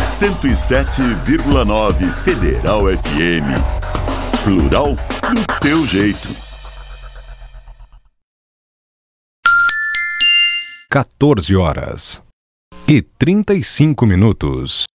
107,9 Federal FM. Plural do teu jeito. 14 horas e 35 minutos.